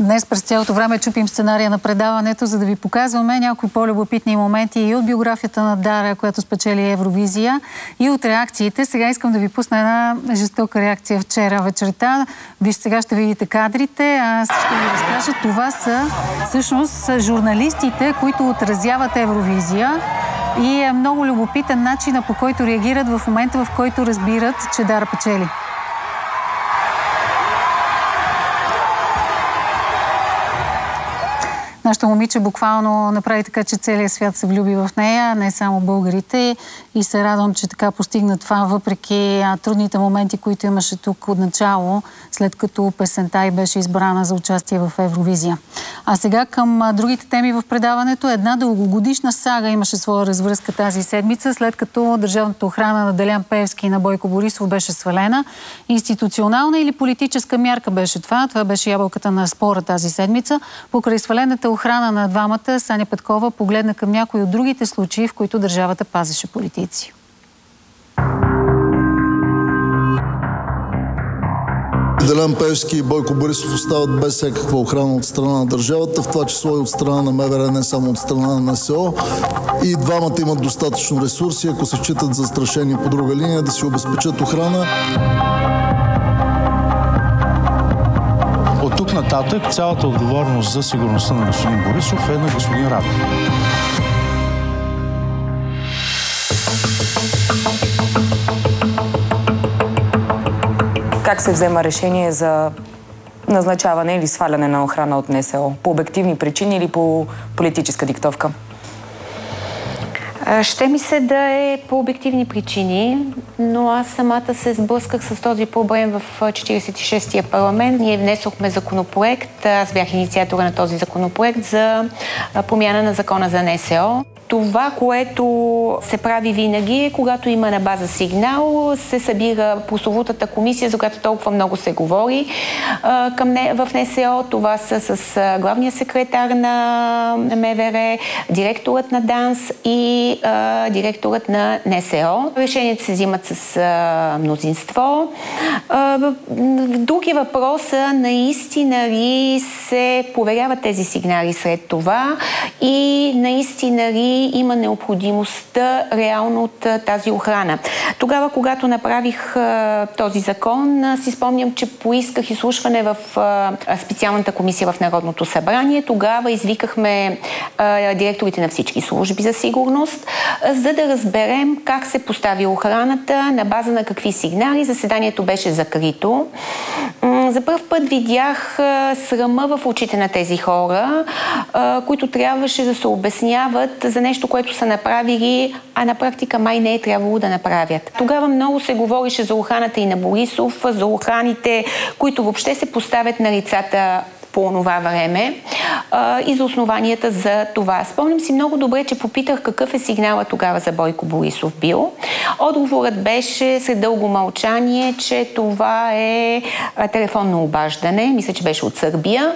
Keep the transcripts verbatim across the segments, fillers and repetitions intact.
Днес през цялото време чупим сценария на предаването, за да ви показваме някои по-любопитни моменти и от биографията на Дара, която спечели Евровизия, и от реакциите. Сега искам да ви пусна една жестока реакция вчера вечерта. Виж, сега ще видите кадрите. Аз ще ви разкажа. Това са всъщност журналистите, които отразяват Евровизия. И е много любопитен начинът, по който реагират в момента, в който разбират, че Дара печели. Нашето момиче буквално направи така, че целият свят се влюби в нея, не само българите. И се радвам, че така постигна това, въпреки трудните моменти, които имаше тук от начало, след като песента й беше избрана за участие в Евровизия. А сега към другите теми в предаването. Една дългогодишна сага имаше своя развръзка тази седмица, след като държавната охрана на Делян Пеевски и на Бойко Борисов беше свалена. Институционална или политическа мярка беше това. Това беше ябълката на спора тази седмица. Покрай свалената охрана на двамата, Саня Петкова погледна към някои от другите случаи, в които държавата пазеше политици. Делян Пеевски и Бойко Борисов остават без всякаква охрана от страна на държавата, в това число и от страна на МВР, не само от страна на НСО. И двамата имат достатъчно ресурси, ако се считат застрашени по друга линия, да си обезпечат охрана. От тук нататък цялата отговорност за сигурността на господин Борисов е на господин Радев. Как се взема решение за назначаване или сваляне на охрана от НСО? По обективни причини или по политическа диктовка? Ще ми се да е по обективни причини, но аз самата се сблъсках с този проблем в четиридесет и шестия парламент. Ние внесохме законопроект, аз бях инициатора на този законопроект за промяна на закона за НСО. Това, което се прави винаги е, когато има на база сигнал, се събира прословутата комисия, за която толкова много се говори към не, в НСО. Това са с главния секретар на МВР, директорът на ДАНС и а, директорът на НСО. Решенията се взимат с а, мнозинство. А, други въпроса, наистина ли се проверяват тези сигнали след това и наистина ли има необходимостта реално от тази охрана. Тогава, когато направих а, този закон, а, си спомням, че поисках изслушване в а, специалната комисия в Народното събрание. Тогава извикахме а, директорите на всички служби за сигурност, а, за да разберем как се постави охраната, на база на какви сигнали. Заседанието беше закрито. М- за първ път видях а, срама в очите на тези хора, а, които трябваше да се обясняват за нещо, което са направили, а на практика май не е трябвало да направят. Тогава много се говореше за охраната и на Борисов, за охраните, които въобще се поставят на лицата по онова време а, и за основанията за това. Спомням си много добре, че попитах какъв е сигнала тогава за Бойко Борисов бил. Отговорът беше след дълго мълчание, че това е а, телефонно обаждане, мисля, че беше от Сърбия,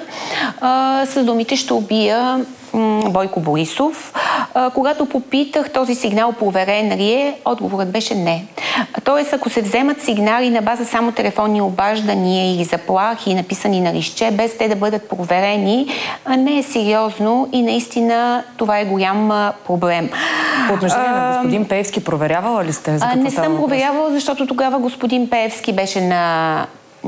а, с думите "ще убия Бойко Борисов". А, когато попитах този сигнал проверен ли е, отговорът беше не. Тоест, ако се вземат сигнали на база само телефонни обаждания или заплахи, написани на листче, без те да бъдат проверени, не е сериозно и наистина това е голям проблем. По отношение а, на господин Пеевски, проверявала ли сте? За а, не съм проверявала, защото тогава господин Пеевски беше на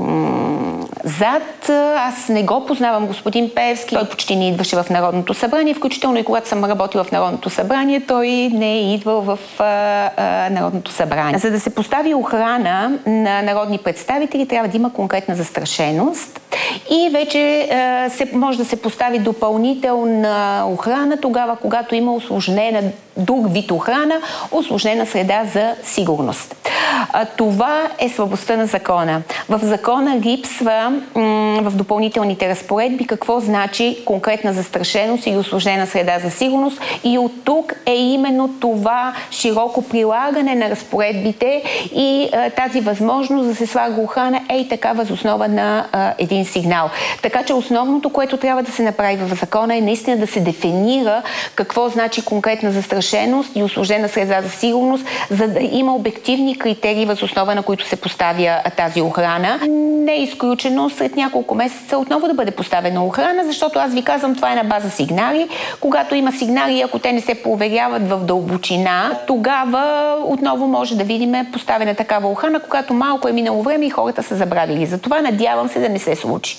зад. Аз не го познавам господин Пеевски. Той почти не идваше в Народното събрание, включително и когато съм работила в Народното събрание, той не е идвал в а, а, Народното събрание. За да се постави охрана на народни представители, трябва да има конкретна застрашеност и вече а, се, може да се постави допълнителна охрана тогава, когато има усложнена друг вид охрана, усложнена среда за сигурност. А, това е слабостта на закона. В закона липсва в допълнителните разпоредби какво значи конкретна застрашеност или усложнена среда за сигурност, и от тук е именно това широко прилагане на разпоредбите и а, тази възможност да се слага охрана е и така въз основа на а, един сигнал. Така че основното, което трябва да се направи в закона, е наистина да се дефинира какво значи конкретна застрашеност и усложнена среда за сигурност, за да има обективни критерии въз основа на които се поставя а, тази охрана. Не е изключено сред няколко няколко месеца отново да бъде поставена охрана, защото аз ви казвам, това е на база сигнали. Когато има сигнали, ако те не се проверяват в дълбочина, тогава отново може да видим поставена такава охрана, когато малко е минало време и хората са забравили. Затова надявам се да не се случи.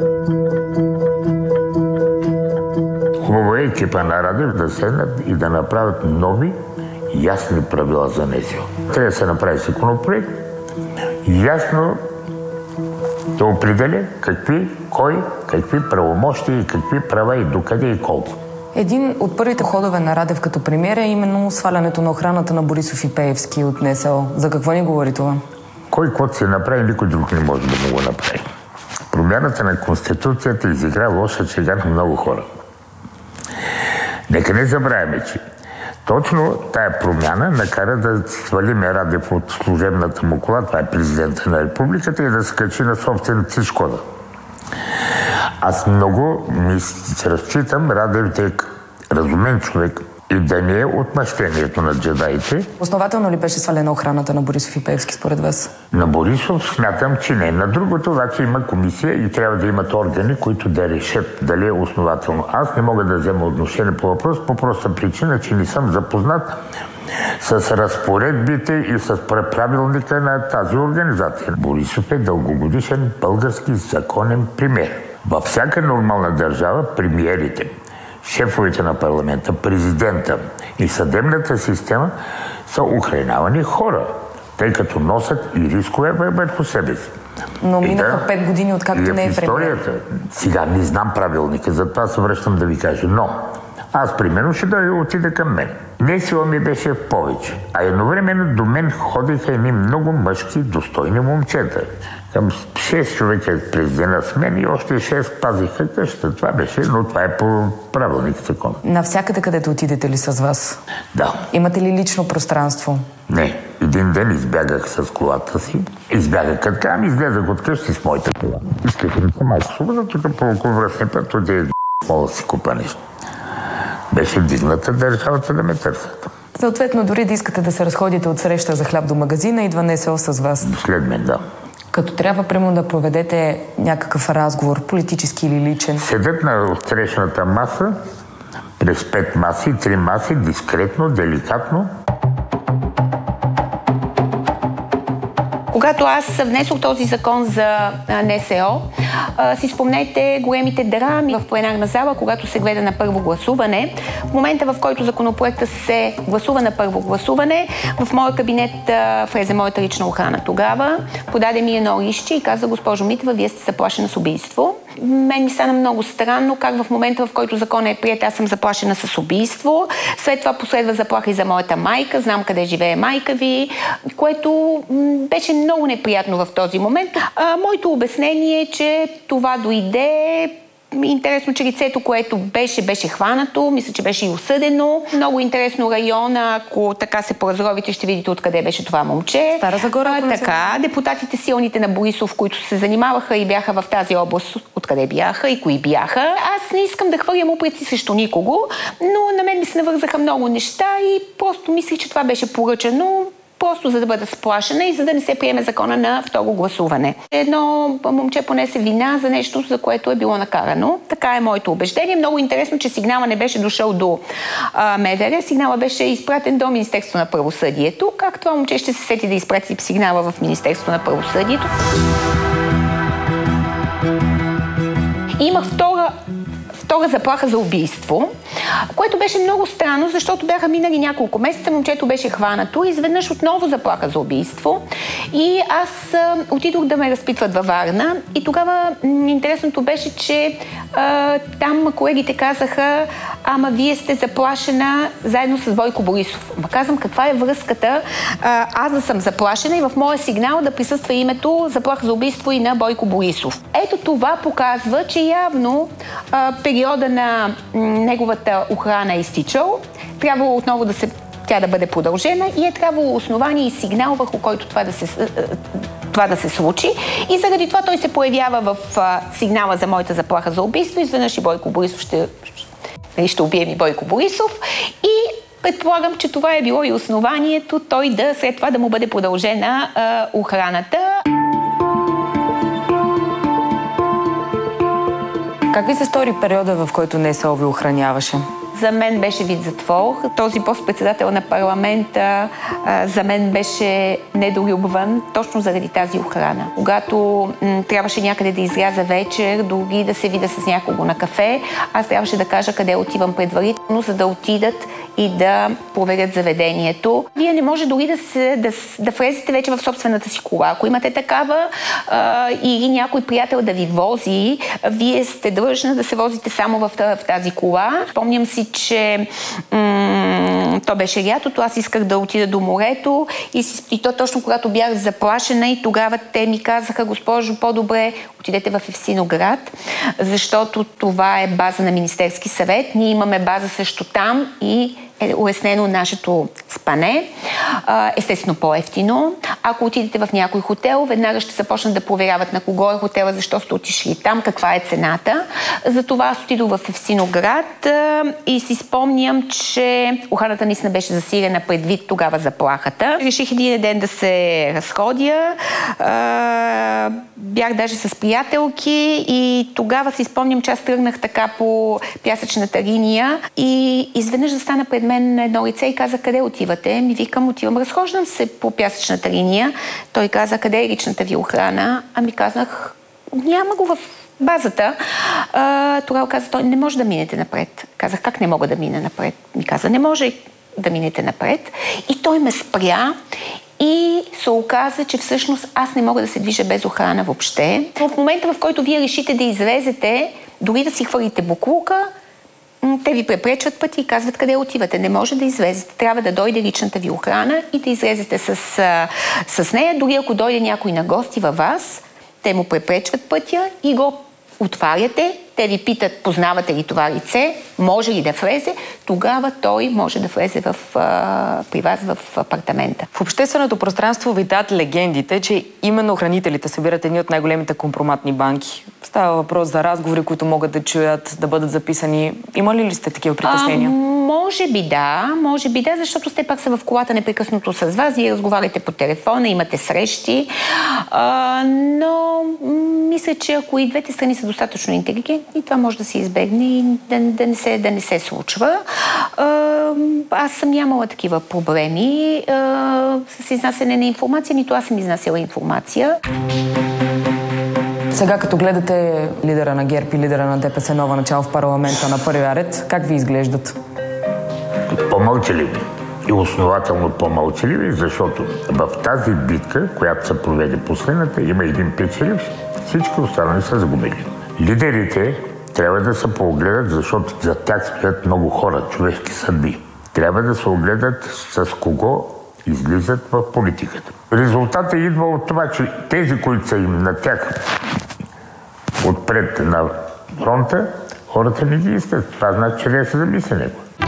Хубаво е екипа на Радев да седнат и да направят нови, ясни правила за НСО. Трябва да се направи законопроект, ясно да определя какви, кой, какви правомощи и какви права и докъде и колко. Един от първите ходове на Радев като премиер е именно свалянето на охраната на Борисов и Пеевски от НСО. За какво ни говори това? Кой каквото се направи, никой друг не може да му го направи. Промяната на Конституцията изигра лоша шега на много хора. Нека не забравяме, че точно тая промяна накара да свалиме Радев от служебната му кола, това е президента на републиката, и да се качи на собствената си Шкода. Аз много ми се разчитам Радев да е разумен човек и да не е отмъщението на джедаите. Основателно ли беше свалена охраната на Борисов и Пеевски според вас? На Борисов смятам, че не. На другото обаче има комисия и трябва да имат органи, които да решат дали е основателно. Аз не мога да взема отношение по въпрос по проста причина, че не съм запознат с разпоредбите и с правилника на тази организация. Борисов е дългогодишен български законен премиер. Във всяка нормална държава премиерите, шефовете на парламента, президента и съдебната система са охранявани хора, тъй като носят и рискове върху себе си. Но минаха да, пет години, откакто не е премиер. Сега не знам правилника, затова се връщам да ви кажа. Но аз, примерно, ще да отида към мен. НСО ми беше повече. А едновременно до мен ходиха едни много мъжки, достойни момчета. Към шест човека през деня с мен и още шест пазиха къщата. Това беше, но това е по правилник закон. Навсякъде, където отидете ли с вас? Да. Имате ли лично пространство? Не. Един ден избягах с колата си. Избягах като кам, излезах от къщи с моята кола. Исках да съм малко свобода, тук по околовръстния път отиде мога да си купа нещо. Беше дигната държавата да ме търсят. Съответно, дори да искате да се разходите от среща за хляб до магазина, идва НСО с вас. След мен, да. Като трябва, примерно, да проведете някакъв разговор, политически или личен. Седят на срещната маса, през пет маси, три маси, дискретно, деликатно. Когато аз внесох този закон за НСО, си спомнете големите драми в пленарна зала, когато се гледа на първо гласуване. В момента, в който законопроектът се гласува на първо гласуване, в моя кабинет влезе моята лична охрана тогава, подаде ми едно листче и каза: госпожо Митева, вие сте заплашена с убийство. Мен ми стана много странно как в момента, в който законът е приет, аз съм заплашена с убийство. След това последва заплаха и за моята майка, знам къде живее майка ви, което беше много неприятно в този момент. А, моето обяснение е, че това дойде... Интересно, че лицето, което беше, беше хванато, мисля, че беше и осъдено. Много интересно района, ако така се поразровите, ще видите откъде беше това момче. Стара Загора. А, така, депутатите силните на Борисов, които се занимаваха и бяха в тази област, откъде бяха и кои бяха. Аз не искам да хвърлям упреци срещу никого, но на мен ми се навързаха много неща и просто мислих, че това беше поръчано, просто за да бъда сплашена и за да не се приеме закона на второ гласуване. Едно момче понесе вина за нещо, за което е било накарано. Така е моето убеждение. Много интересно, че сигнала не беше дошъл до а, МВР. Сигнала беше изпратен до Министерство на правосъдието. Как това момче ще се сети да изпрати сигнала в Министерство на правосъдието? И имах втора втора заплаха за убийство, което беше много странно, защото бяха минали няколко месеца, момчето беше хванато, изведнъж отново заплаха за убийство и аз а, отидох да ме разпитват във Варна и тогава м- интересното беше, че а, там колегите казаха: ама вие сте заплашена заедно с Бойко Борисов. Ма казвам, каква е връзката а, аз да съм заплашена и в моя сигнал да присъства името заплаха за убийство и на Бойко Борисов. Ето това показва, че явно а, периода на м, неговата охрана е изтичал. Трябвало отново да се, тя да бъде продължена и е трябвало основание и сигнал, върху който това да се, това да се случи. И заради това той се появява в а, сигнала за моята заплаха за убийство. Изведнъж и Бойко Борисов ще, ще убие ми Бойко Борисов. И предполагам, че това е било и основанието той да след това да му бъде продължена а, охраната. Как ви се стори периода, в който НСО ви охраняваше? За мен беше вид затвор. Този пост-председател на парламента а, за мен беше недолюбван точно заради тази охрана. Когато м, трябваше някъде да изляза вечер, дори да се видя с някого на кафе, аз трябваше да кажа къде отивам предварително, за да отидат и да проверят заведението. Вие не може дори да, се, да, да влезете вече в собствената си кола. Ако имате такава а, или някой приятел да ви вози, вие сте длъжна да се возите само в, в тази кола. Спомням си, че м- то беше лятото, аз исках да отида до морето и, си, и то точно когато бях заплашена и тогава те ми казаха: госпожо, по-добре отидете в Евксиноград, защото това е база на Министерски съвет. Ние имаме база също там и е улеснено нашето спане. Естествено по-евтино. Ако отидете в някой хотел, веднага ще започнат да проверяват на кого е хотела, защо сте отишли там, каква е цената. Затова аз отидох в Евксиноград и си спомням, че охраната наистина беше засилена предвид тогава заплахата. Реших един ден да се разходя. Бях даже с приятелки и тогава си спомням, че аз тръгнах така по пясъчната линия и изведнъж застана пред мен едно лице и каза: къде отивате? Ми викам: отивам, разхождам се по пясъчната линия. Той каза: къде е личната ви охрана? Ами казах: няма го в базата. А, тогава каза той: не може да минете напред. Казах: как не мога да мина напред? Ми каза: не може да минете напред. И той ме спря и се оказа, че всъщност аз не мога да се движа без охрана въобще. В момента, в който вие решите да излезете, дори да си хвърлите боклука, те ви препречват пъти и казват къде отивате. Не може да излезете. Трябва да дойде личната ви охрана и да излезете с, с нея. Дори ако дойде някой на гости във вас, те му препречват пътя и го отваряте. Те ви питат: познавате ли това лице? Може ли да влезе? Тогава той може да влезе в, а, при вас в апартамента. В общественото пространство витаят легендите, че именно охранителите събират едни от най-големите компроматни банки. Става въпрос за разговори, които могат да чуят, да бъдат записани. Имали ли сте такива притеснения? А, може би да, може би да, защото сте пак са в колата непрекъснато с вас, вие разговаряте по телефона, имате срещи, а, но мисля, че ако и двете страни са достатъчно интелигентни, това може да се избегне и да, да, не, се, да не се случва. А, аз съм нямала такива проблеми а, с изнасяне на информация, нито аз съм изнасяла информация. Сега, като гледате лидера на ГЕРБ и лидера на ДПС нова начало в парламента на първия ред, как ви изглеждат? По-мълчаливи. И основателно по-мълчаливи, защото в тази битка, която се проведе последната, има един печеливш, всички останали са загубили. Лидерите трябва да се поогледат, защото за тях стоят много хора, човешки съдби. Трябва да се огледат с кого излизат в политиката. Резултатът идва от това, че тези, които са им на тях отпред на фронта, хората не ги искат. Това значи, че не са замислени.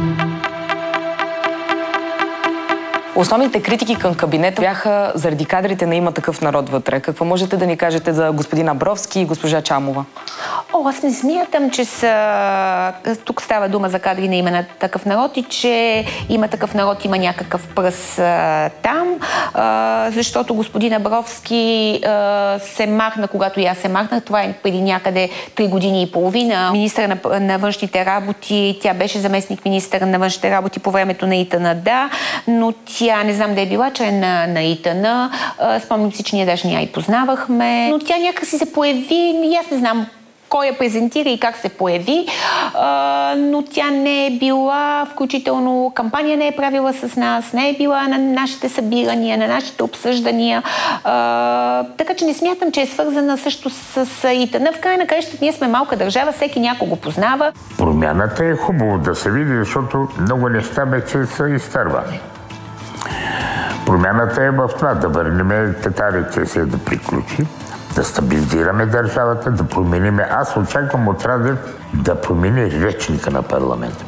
Основните критики към кабинета бяха заради кадрите на Има такъв народ вътре. Какво можете да ни кажете за господин Абровски и госпожа Чамова? О, аз не смятам, че са... тук става дума за кадри на Има такъв народ и че Има такъв народ има някакъв пръс а, там, а, защото господин Абровски а, се махна, когато и аз се махнах. Това е преди някъде три години и половина. Министър на, на външните работи, тя беше заместник министър на външните работи по времето на ИТН, да, но тя не знам да е била член на, на ИТН. Спомням си, че ние даже не я и познавахме. Но тя някакси се появи, и аз не знам кой я презентира и как се появи, а, но тя не е била, включително кампания не е правила с нас, не е била на нашите събирания, на нашите обсъждания. А, така че не смятам, че е свързана също с, с ИТН. В край на краищата ние сме малка държава, всеки някого познава. Промяната е хубаво да се види, защото много неща вече са изтървани. Промяната е в това да върнем тази рецесия да приключи, да стабилизираме държавата, да променим. Аз очаквам от Радев да промени речника на парламента.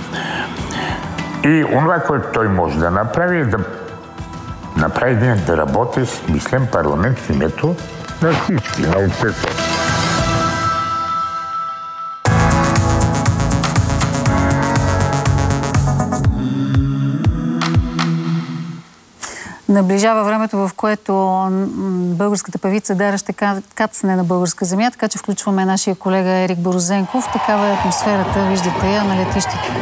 И онова, което той може да направи, е да направи един да работи смислен парламент в името на всички, на обществото. наближава времето, в което българската певица Дара ще кацне на българска земя, така че включваме нашия колега Ерик Борозенков. Такава е атмосферата, виждате я на летището.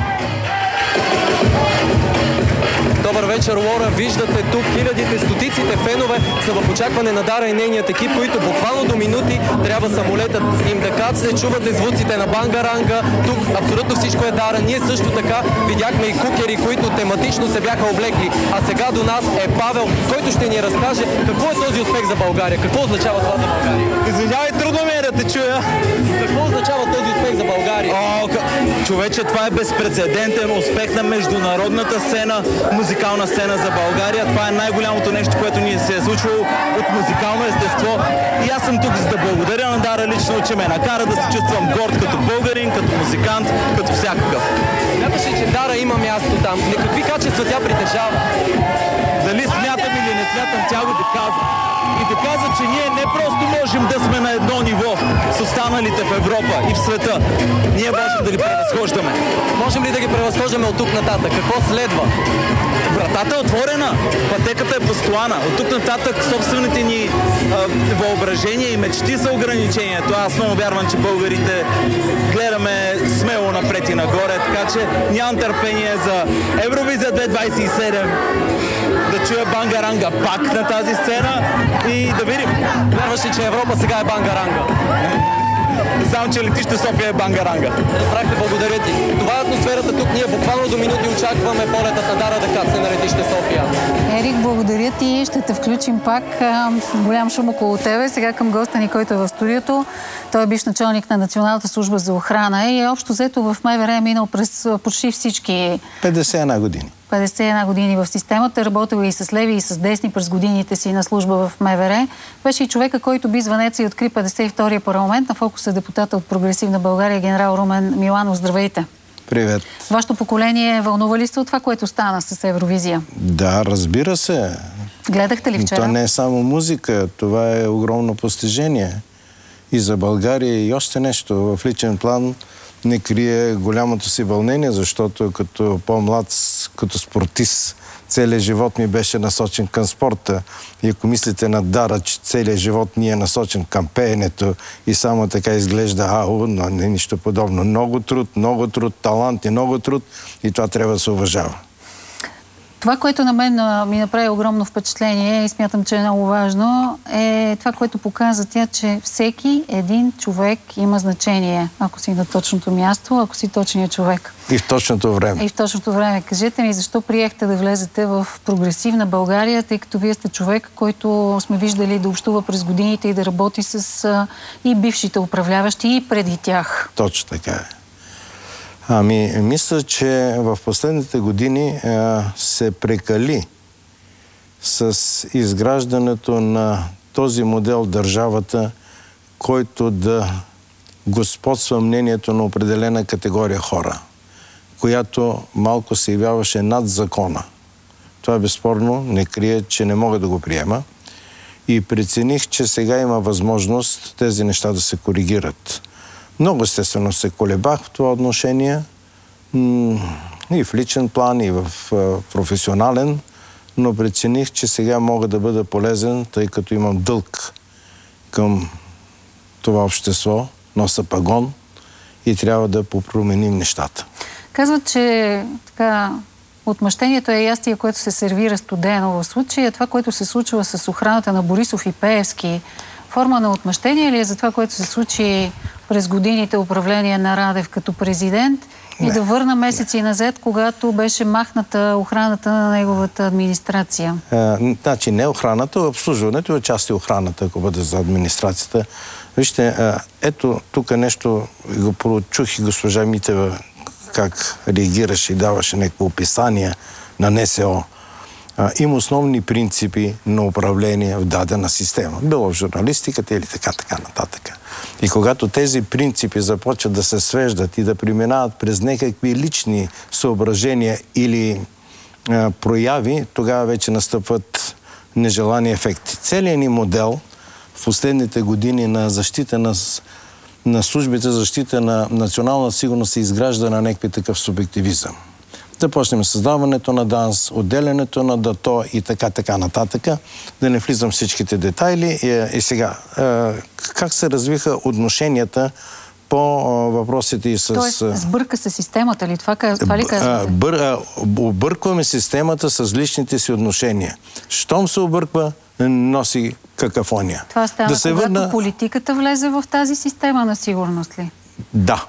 Добър вечер, Лора. Виждате тук хилядите, стотиците фенове са в очакване на Дара и нейният екип, които буквално до минути трябва самолетът им да кацне. Чувате звуците на бангаранга. Тук абсолютно всичко е Дара. Ние също така видяхме и кукери, които тематично се бяха облекли. А сега до нас е Павел, който ще ни разкаже какво е този успех за България. Какво означава това за България? Извинявай, трудно ми е да те чуя. Какво означава този успех за България? О, човече, това е безпрецедентен успех на международната сцена, музикална сцена за България. Това е най-голямото нещо, което ни се е случвало от музикално естество. И аз съм тук, за да благодаря на Дара лично, че ме накара да се чувствам горд като българин, като музикант, като всякакъв. Смяташ ли, че Дара има място там? Какви качества тя притежава? Дали смятам или не смятам, тя го доказа. И доказа, че ние не просто можем да сме на едно ниво с останалите в Европа и в света. Ние можем да ги превъзхождаме. Можем ли да ги превъзхождаме от тук нататък? Какво следва? Вратата е отворена, пътеката е постоянна. От тук нататък собствените ни а, въображения и мечти са ограничението. Аз много вярвам, че българите гледаме смело напред и нагоре, така че нямам търпение за Евровизия две хиляди двадесет и седем. Да чуя бангаранга пак на тази сцена и да видим. Вярваш ли, че Европа сега е бангаранга? Знам, че летище София е бангаранга. Разбрахте, благодаря ти. Това е атмосферата тук. Ние буквално до минути очакваме полетът на Дара да кацне на летище София. Ерик, благодаря ти. Ще те включим пак. Голям шум около тебе. Сега към госта ни, който е в студиото. Той е бивш началник на Националната служба за охрана и общо взето в МВР е минал през почти всички... петдесет и една години. петдесет и една години в системата, работил и с леви и с десни през годините си на служба в МВР. Беше и човека, който би звънеца и откри петдесет и втория парламент. На фокус е депутата от Прогресивна България, генерал Румен Миланов. Здравейте! Привет! Вашето поколение вълнува ли се от това, което стана с Евровизия? Да, разбира се. Гледахте ли вчера? Това не е само музика, това е огромно постижение. И за България и още нещо. В личен план не крие голямото си вълнение, защото като по-млад, като спортист, целият живот ми беше насочен към спорта. И ако мислите на Дара, че целият живот ни е насочен към пеенето и само така изглежда ау, но не нищо подобно. Много труд, много труд, талант и много труд и това трябва да се уважава. Това, което на мен ми направи огромно впечатление и смятам, че е много важно, е това, което показа тя, че всеки един човек има значение, ако си на точното място, ако си точният човек. И в точното време. И в точното време. Кажете ми, защо приехте да влезете в Прогресивна България, тъй като вие сте човек, който сме виждали да общува през годините и да работи с а, и бившите управляващи, и преди тях? Точно така е. Ами, мисля, че в последните години а, се прекали с изграждането на този модел държавата, който да господства мнението на определена категория хора, която малко се явяваше над закона. Това безспорно не крие, че не мога да го приема. И прецених, че сега има възможност тези неща да се коригират. Много естествено се колебах в това отношение, и в личен план, и в професионален, но прецених, че сега мога да бъда полезен, тъй като имам дълг към това общество, носа пагон и трябва да попроменим нещата. Казват, че така, отмъщението е ястие, което се сервира студено. В случая това, което се случва с охраната на Борисов и Пеевски, форма на отмъщение ли е за това, което се случи през годините управление на Радев като президент и не, да върна месеци не. назад, когато беше махната охраната на неговата администрация? А, значи не охраната, обслужването е част и охраната, ако бъде за администрацията. Вижте, а, ето тук нещо го прочух и госпожа Митева как реагираше и даваше някакво описание на НСО. Има основни принципи на управление в дадена система. Било в журналистиката или така, така нататък. И когато тези принципи започват да се свеждат и да преминават през някакви лични съображения или а, прояви, тогава вече настъпват нежелани ефекти. Целият ни модел в последните години на защита на, на службите за защита на национална сигурност се изгражда на някакви такъв субективизъм. Започнем създаването на ДАНС, отделянето на ДАТО и така, така нататък. Да не влизам всичките детайли. И, и сега, как се развиха отношенията по въпросите и с... Тоест, сбърка се системата ли? Това, това ли казвате? Бър, объркваме системата с личните си отношения. Щом се обърква, носи какафония. Това става, да се когато върна... политиката влезе в тази система на сигурност ли? Да.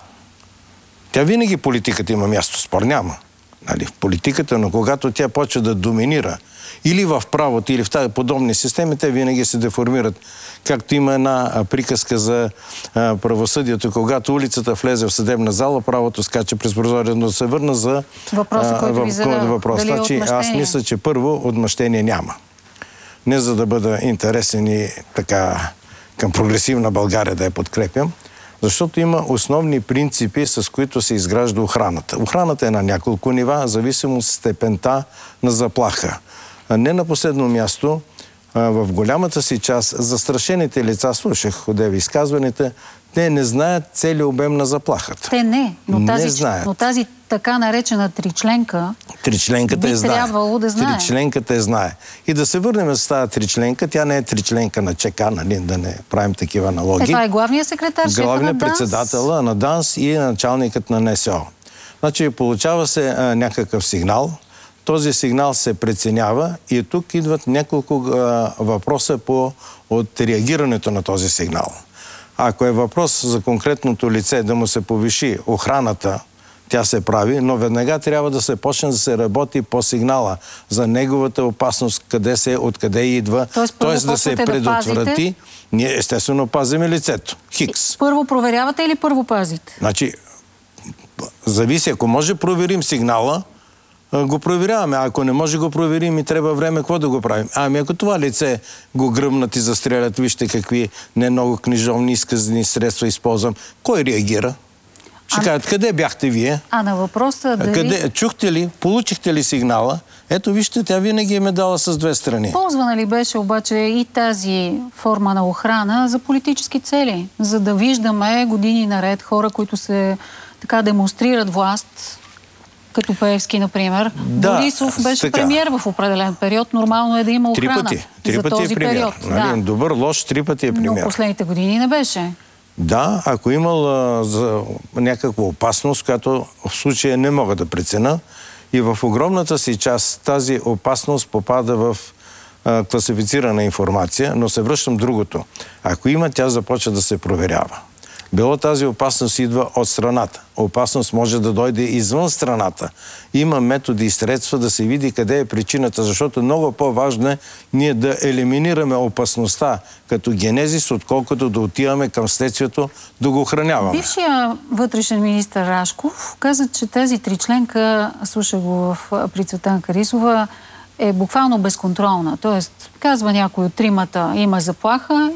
Тя винаги политиката има място, спор няма. Нали, в политиката, но когато тя почва да доминира или в правото, или в тази подобни системи, те винаги се деформират. Както има една приказка за а, правосъдието, когато улицата влезе в съдебна зала, правото скача през прозорец, но се върна за въпроса, а, който ви задава. Въпрос. Дали Значи, аз мисля, че първо отмъщение няма. Не за да бъда интересен и така към прогресивна България да я подкрепям, защото има основни принципи, с които се изгражда охраната. Охраната е на няколко нива, зависимо от степента на заплаха. Не на последно място, в голямата си част, застрашените лица, слушах одеве изказваните, те не знаят целият обем на заплахата. Те не, но тази, не знаят. но тази така наречена тричленка, тричленката би е знае. трябвало да знае. Тричленката е знае. И да се върнем с тази тричленка, тя не е тричленка на ЧК, нали, да не правим такива аналогии. Е, това е главният секретар, шефа на ДАНС. Главният председател на ДАНС и началникът на НСО. Значи получава се а, някакъв сигнал, този сигнал се преценява и тук идват няколко а, въпроса по, от реагирането на този сигнал. Ако е въпрос за конкретното лице да му се повиши охраната, тя се прави, но веднага трябва да се почне да се работи по сигнала за неговата опасност, къде се, откъде идва, т.е. да се предотврати. Да Ние естествено пазиме лицето. Хикс. Първо проверявате или първо пазите? Значи, зависи, ако може проверим сигнала, го проверяваме. А ако не може го проверим и трябва време, какво да го правим? Ами ако това лице го гръмнат и застрелят, вижте какви не много книжовни изказни средства използвам. Кой реагира? Ще а... кажат, къде бяхте вие? А на въпроса дали... Къде... Чухте ли? Получихте ли сигнала? Ето вижте, тя винаги е медала с две страни. Ползвана ли беше обаче и тази форма на охрана за политически цели? За да виждаме години наред хора, които се така демонстрират власт, като Пеевски, например. Да, Борисов беше така. Премиер в определен период. Нормално е да има охрана. Три пъти. Три за пъти този е премиер. период. Нали? Да. Добър, лош, три пъти е премиер. Но последните години не беше. Да, ако имал а, за някаква опасност, която в случая не мога да преценя, и в огромната си част тази опасност попада в а, класифицирана информация, но се връщам другото. Ако има, тя започва да се проверява. Било тази опасност идва от страната. Опасност може да дойде извън страната. Има методи и средства да се види къде е причината, защото много по-важно е ние да елиминираме опасността като генезис, отколкото да отиваме към следствието да го охраняваме. Бившия вътрешен министър Рашков каза, че тази тричленка, слуша го в, при Цветан Карисова, е буквално безконтролна. Тоест, казва някой от тримата има заплаха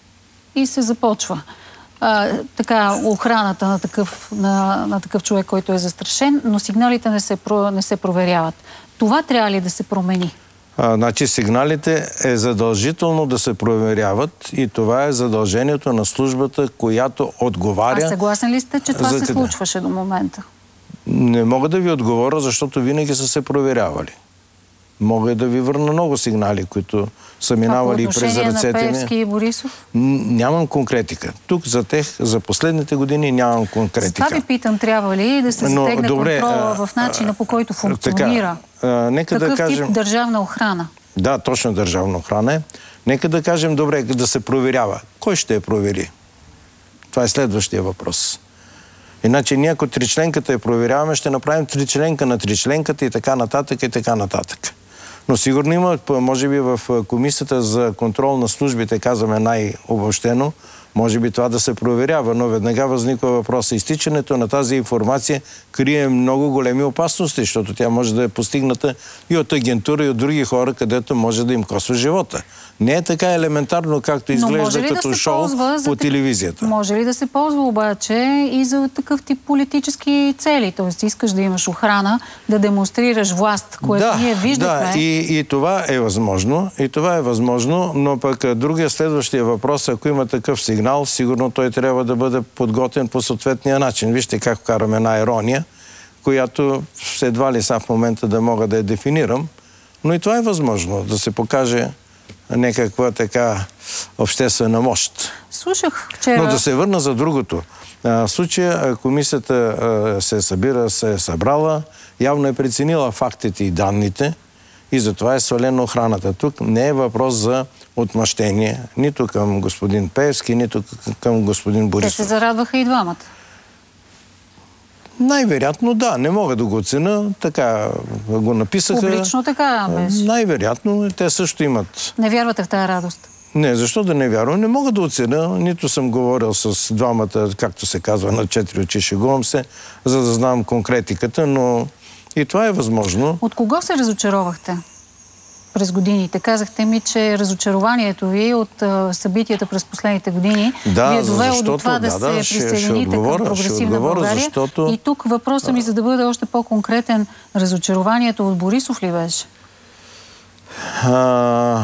и се започва. А, така, охраната на такъв, на, на такъв човек, който е застрашен, но сигналите не се, не се проверяват. Това трябва ли да се промени? А, значи сигналите е задължително да се проверяват и това е задължението на службата, която отговаря... А съгласен ли сте, че това се случваше до момента? Не мога да ви отговоря, защото винаги са се проверявали. Мога да ви върна много сигнали, които са минавали през ръцете ми. По отношение на Пеевски и Борисов? Нямам конкретика. Тук за тех, за последните години нямам конкретика. Това ви питам, трябва ли да се затегне Но, добре, контрола а, в начина, по който функционира? Така, а, нека Такъв да кажем... тип държавна охрана? Да, точно държавна охрана е. Нека да кажем, добре, да се проверява. Кой ще я провери? Това е следващия въпрос. Иначе ние, ако тричленката я проверяваме, ще направим тричленка на тричленката и така нататък и така нататък. Но сигурно има, може би в Комисията за контрол на службите, казваме най-обобщено, може би това да се проверява, но веднага възниква въпроса. Изтичането на тази информация крие много големи опасности, защото тя може да е постигната и от агентура, и от други хора, където може да им косва живота. Не е така елементарно, както изглежда като да шоу по телевизията. Може ли да се ползва обаче и за такъв тип политически цели? Тоест искаш да имаш охрана, да демонстрираш власт, което да, ние виждахме. Да, и, и това е възможно, и това е възможно, но пък другия следващия въпрос, ако има такъв сигнал, сигурно той трябва да бъде подготвен по съответния начин. Вижте как караме една ирония. която едва ли са в момента да мога да я дефинирам, но и това е възможно, да се покаже някаква така обществена мощ. Слушах вчера... Но да се върна за другото. В случая комисията се събира, се е събрала, явно е преценила фактите и данните и затова е свалена охраната. Тук не е въпрос за отмъщение, нито към господин Пеевски, нито към господин Борисов. Те се зарадваха и двамата. Най-вероятно да, не мога да го оценя, така го написаха. Публично така беше. Най-вероятно, те също имат. Не вярвате в тази радост? Не, защо да не вярвам? Не мога да оценя, нито съм говорил с двамата, както се казва, на четири очи, шегувам се, за да знам конкретиката, но и това е възможно. От кого се разочаровахте през годините? Казахте ми, че разочарованието ви от а, събитията през последните години да, ви е довело защото, до това да, да, се да, ще, присъедините ще отговоря, към Прогресивна отговоря, България. защото... И тук въпросът ми, за да бъде още по-конкретен, разочарованието от Борисов ли беше? А...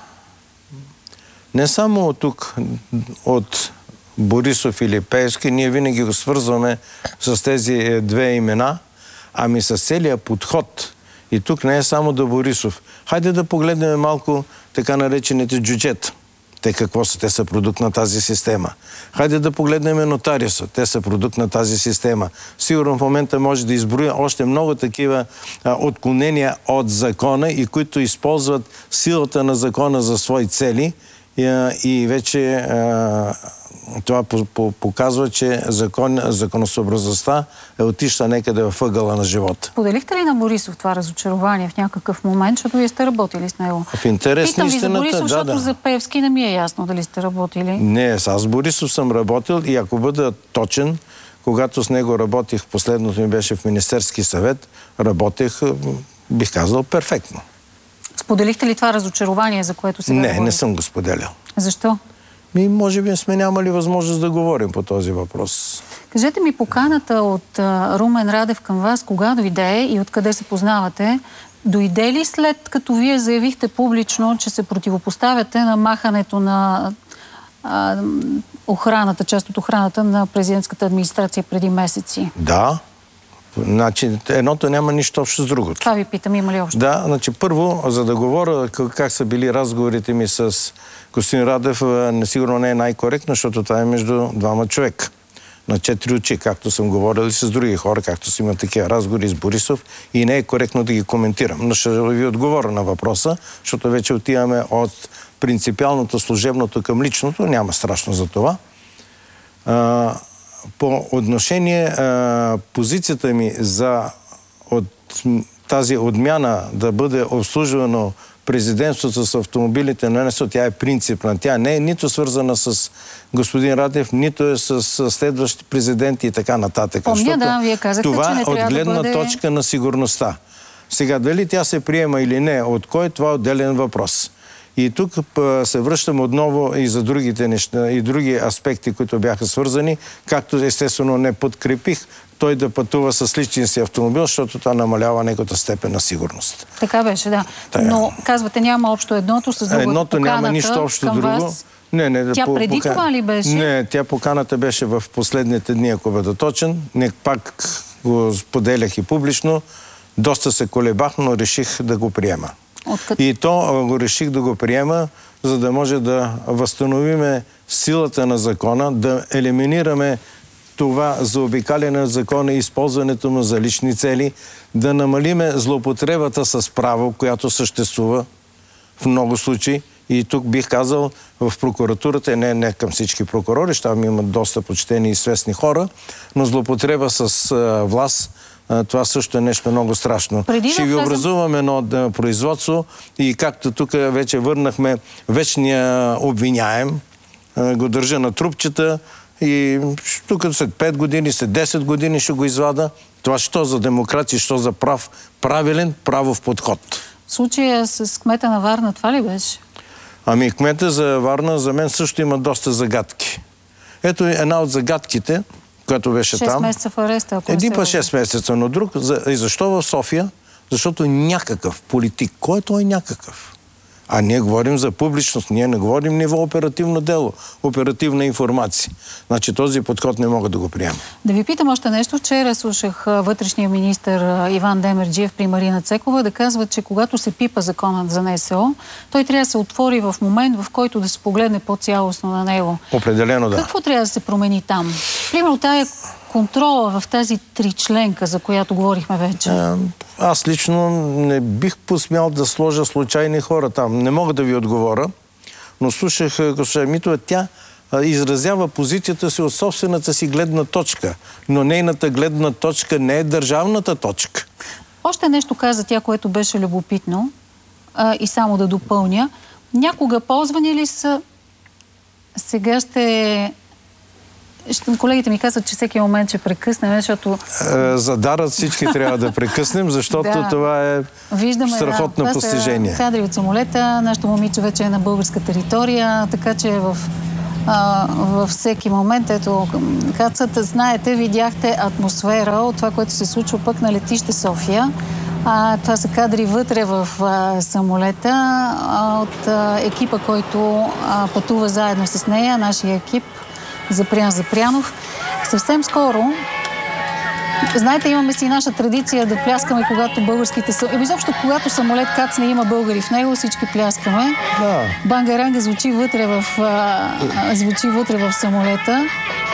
Не само от тук, от Борисов или Пеевски, ние винаги го свързваме с тези две имена, ами с целият подход. И тук не е само до Борисов. Хайде да погледнем малко така наречените джуджета. Те какво са? Те са продукт на тази система. Хайде да погледнем нотариуса. Те са продукт на тази система. Сигурно в момента може да изброя още много такива а, отклонения от закона и които използват силата на закона за свои цели. И, и вече а, това по, по, показва, че закон, законосъобразността е отишла някъде във ъгъла на живота. Поделихте ли на Борисов това разочарование в някакъв момент, защото вие сте работили с него? В интерес на истината, Питам ви за Борисов, да, защото да. за Пеевски не ми е ясно дали сте работили. Не, аз с Борисов съм работил и ако бъда точен, когато с него работих, последното ми беше в Министерски съвет, работех, бих казал, перфектно. Споделихте ли това разочарование, за което сега Не, говорим? не съм го споделял. Защо? Ми, може би сме нямали възможност да говорим по този въпрос. Кажете ми, поканата от а, Румен Радев към вас, кога дойде и откъде се познавате? Дойде ли след като вие заявихте публично, че се противопоставяте на махането на а, охраната, част от охраната на президентската администрация преди месеци? Да. Значи, едното няма нищо общо с другото. Това ви питам, има ли общо? Да, значи първо, за да говоря как са били разговорите ми с господин Радев, несигурно не е най-коректно, защото това е между двама човека. На четири очи, както съм говорил и с други хора, както си има такива разговори с Борисов и не е коректно да ги коментирам. Но ще ви отговоря на въпроса, защото вече отиваме от принципиалното, служебното към личното. Няма страшно за това. А, по отношение а, позицията ми за от тази отмяна да бъде обслужвано президентството с автомобилите на НСО, тя е принципна. Тя не е нито свързана с господин Радев, нито е с следващи президенти и така нататък. Помня, да, вие казахте, това че не трябва от гледна да бъде... точка на сигурността. Сега, дали тя се приема или не, от кой, това е отделен въпрос. И тук се връщам отново и за другите неща, и други аспекти, които бяха свързани, както естествено не подкрепих той да пътува с личния си автомобил, защото това намалява неговата степен на сигурност. Така беше, да. Тая. Но казвате, няма общо едното с другото. Едното няма нищо общо друго. Вас. Не, не, тя по, преди пока... това ли беше? Не, тя поканата беше в последните дни, ако бъда точен. Не, пак го споделях и публично. Доста се колебах, но реших да го приема. Откът... И то го реших да го приема, за да може да възстановиме силата на закона, да елиминираме това заобикаляне на закона и използването му за лични цели, да намалиме злоупотребата с право, която съществува в много случаи. И тук бих казал, в прокуратурата, не, не към всички прокурори, там имат доста почтени и известни хора, но злоупотреба с а, власт, а, това също е нещо много страшно. Преди Ще да ви влезем... образуваме едно да, производство и както тук вече върнахме вечния обвиняем, а, го държа на трупчета и тук след пет години, след десет години ще го извада. Това що за демокрация, що за прав, правилен, правов подход. Случая с кмета на Варна, това ли беше? Ами кмета за Варна за мен също има доста загадки. Ето една от загадките, която беше там. шест месеца в ареста, ако Един не се път шест месеца, но друг. За, и защо в София? Защото някакъв политик. Кой е той някакъв? А ние говорим за публичност, ние не говорим ниво оперативно дело, оперативна информация. Значи този подход не мога да го приема. Да ви питам още нещо. Вчера слушах вътрешния министър Иван Демерджиев при Марина Цекова да казва, че когато се пипа законът за НСО, той трябва да се отвори в момент, в който да се погледне по-цялостно на него. Определено да. Какво трябва да се промени там? Примерно тая контрола в тази тричленка, за която говорихме вече. А, аз лично не бих посмял да сложа случайни хора там. Не мога да ви отговоря, но слушах госпожа Митова, тя изразява позицията си от собствената си гледна точка, но нейната гледна точка не е държавната точка. Още нещо каза тя, което беше любопитно, а, и само да допълня. Някога ползвани ли са... Сега ще... Колегите ми казват, че всеки момент ще прекъснем, защото... За дарът всички трябва да прекъснем, защото да. Това е Виждаме, страхотно да. постижение. Това са кадри от самолета. Нашето момиче вече е на българска територия, така че в, а, във всеки момент, ето, кацата, знаете, видяхте атмосфера от това, което се случва пък на летище София. А, това са кадри вътре в а, самолета а, от а, екипа, който а, пътува заедно с нея, нашия екип, Запрян Запрянов. Съвсем скоро, знаете, имаме си наша традиция да пляскаме, когато българските са... Изобщо, когато самолет кацне, има българи в него, всички пляскаме. Да. Бангаранга звучи вътре в, а, звучи вътре в самолета.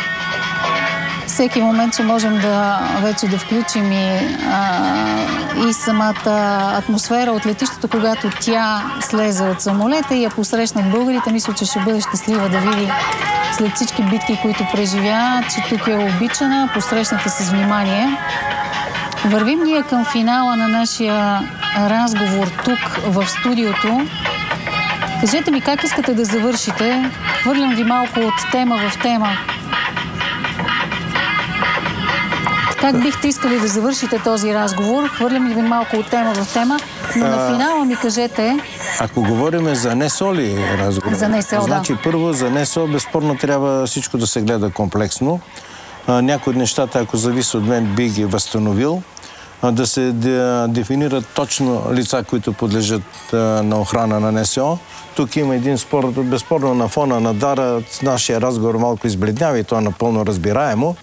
Всеки момент ще можем да вече да включим и, а, и самата атмосфера от летището, когато тя слезе от самолета и я посрещнат българите. Мисля, че ще бъде щастлива да види след всички битки, които преживя, че тук е обичана, посрещната с внимание. Вървим ние към финала на нашия разговор тук в студиото. Кажете ми как искате да завършите. Хвърлям ви малко от тема в тема. Как бихте искали да завършите този разговор? Хвърлям ви малко от тема в тема, но на финала ми кажете... Ако говорим за НСО ли разговор? За НСО, значи, да. Първо, за НСО безспорно трябва всичко да се гледа комплексно. Някои от нещата, ако зависи от мен, би ги възстановил. Да се дефинират точно лица, които подлежат на охрана на НСО. Тук има един спор, безспорно на фона на Дара, нашия разговор малко избледнява и то е напълно разбираемо.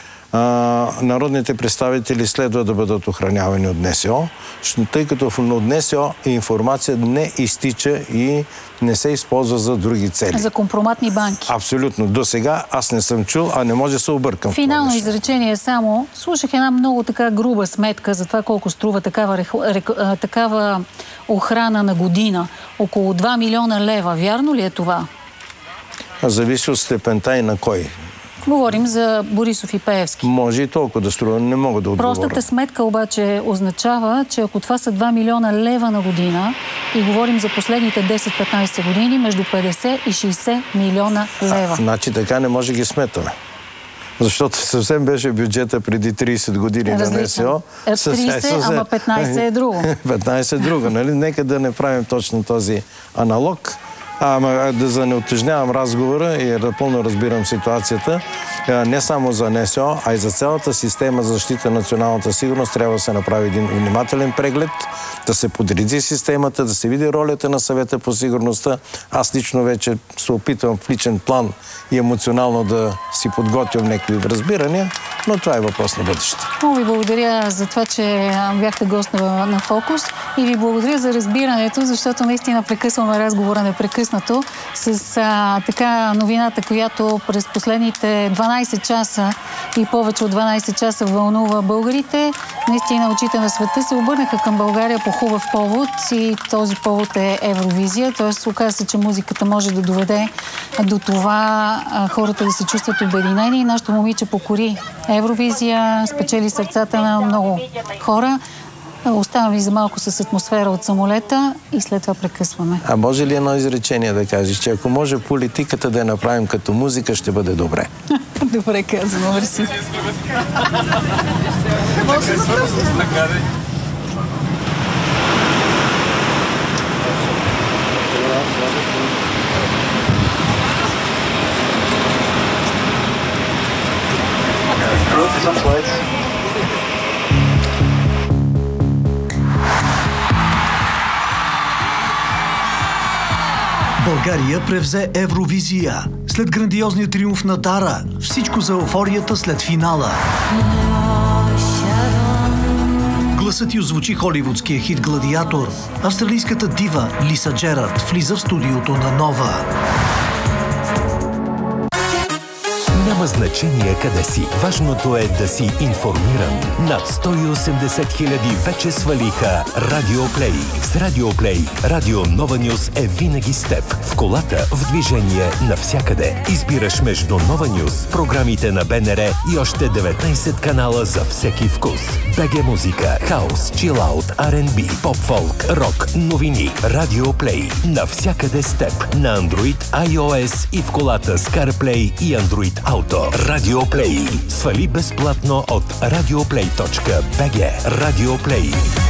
Uh, народните представители следва да бъдат охранявани от НСО, тъй като от НСО информация не изтича и не се използва за други цели. За компроматни банки. Абсолютно. До сега аз не съм чул, а не може да се объркам. Финално изречение само. Слушах една много така груба сметка за това колко струва такава, рек... такава охрана на година. Около два милиона лева. Вярно ли е това? Зависи от степента и на кой. Говорим за Борисов и Пеевски. Може и толкова да струва, не мога да отговоря. Простата сметка обаче означава, че ако това са два милиона лева на година и говорим за последните десет-петнайсет години, между петдесет и шейсет милиона лева. А, значи така не може да ги сметаме. Защото съвсем беше бюджета преди трийсет години на НСО. трийсет, ама петнайсет е друго. петнайсет е друго, нали? Нека да не правим точно този аналог. Ама да за не утежнявам разговора и напълно разбирам ситуацията, не само за НСО, а и за цялата система за защита на националната сигурност трябва да се направи един внимателен преглед, да се подреди системата, да се види ролята на съвета по сигурността. Аз лично вече се опитвам в личен план и емоционално да си подготвям някакви разбирания, но това е въпрос на бъдеще. Много ви благодаря за това, че бяхте гост на, на Фокус и ви благодаря за разбирането, защото наистина прекъсваме разговора непрекъснато с а, така новината, която през последните дванайсет часа и повече от дванайсет часа вълнува българите. Наистина очите на света се обърнаха към България по хубав повод и този повод е Евровизия. Тоест, оказа се, че музиката може да доведе до това а, хората да се чувстват обединени. Нашето момиче покори Евровизия, спечели сърцата на много хора. Оставам ви за малко с атмосфера от самолета и след това прекъсваме. А може ли едно изречение да кажеш, че ако може политиката да я направим като музика, ще бъде добре? Добре казано, мерси. България превзе Евровизия. След грандиозния триумф на Дара, всичко за еуфорията след финала. Гласът й озвучи холивудския хит «Гладиатор». Австралийската дива Лиса Джерард влиза в студиото на Нова. Няма значение къде си. Важното е да си информиран. Над сто и осемдесет хиляди вече свалиха Радиоплей. С Радиоплей Радио Нова Нюз е винаги с теб. В колата, в движение, навсякъде. Избираш между Нова Нюз, програмите на БНР и още деветнайсет канала за всеки вкус. БГ музика, хаус, чилаут, Ар енд Би, поп-фолк, рок, новини. Радиоплей. Навсякъде с теб. На Android, iOS и в колата с CarPlay и Android Auto. Радиоплей. Свали безплатно от радиоплей точка би джи. Радиоплей.